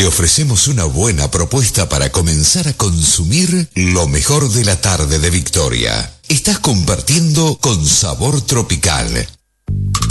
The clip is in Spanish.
Te ofrecemos una buena propuesta para comenzar a consumir lo mejor de la tarde de Victoria. Estás compartiendo con Sabor Tropical.